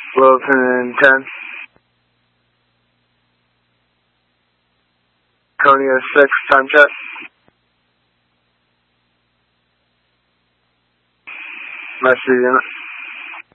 Wilson 10. Coney 6, time check. Master unit.